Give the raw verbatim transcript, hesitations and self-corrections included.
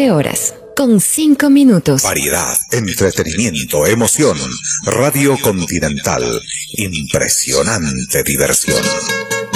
doce horas, con cinco minutos. Variedad, entretenimiento, emoción. Radio Continental. Impresionante diversión.